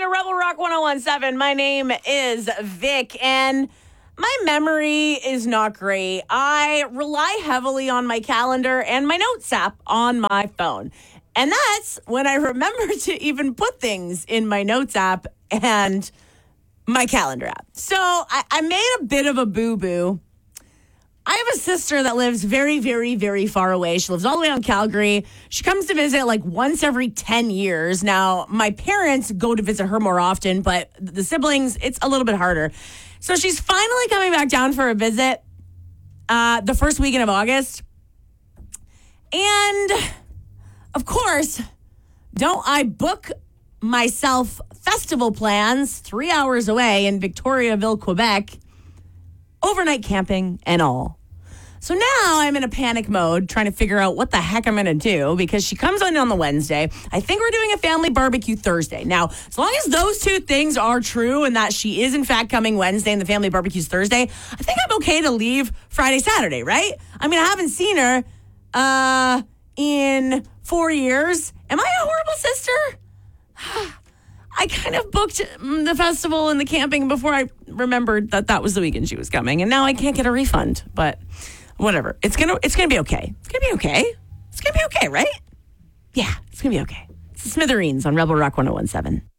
to Rebel Rock 1017. My name is Vic, and my memory is not great. I rely heavily on my calendar and my notes app on my phone. And that's when I remember to even put things in my notes app and my calendar app. So I made a bit of a boo-boo. I have a sister that lives very, very, very far away. She lives all the way on Calgary. She comes to visit like once every 10 years. Now, my parents go to visit her more often, but the siblings, it's a little bit harder. So she's finally coming back down for a visit the first weekend of August. And, of course, don't I book myself festival plans 3 hours away in Victoriaville, Quebec, overnight camping and all. So now I'm in a panic mode trying to figure out what the heck I'm going to do because she comes in on the Wednesday. I think we're doing a family barbecue Thursday. Now, as long as those two things are true and that she is in fact coming Wednesday and the family barbecue's Thursday, I think I'm okay to leave Friday, Saturday, right? I mean, I haven't seen her in 4 years. Am I a horrible sister? I kind of booked the festival and the camping before I remembered that was the weekend she was coming, and now I can't get a refund. But whatever, it's gonna be okay. It's gonna be okay. It's gonna be okay, right? Yeah, it's gonna be okay. It's the Smithereens on Rebel Rock 1017.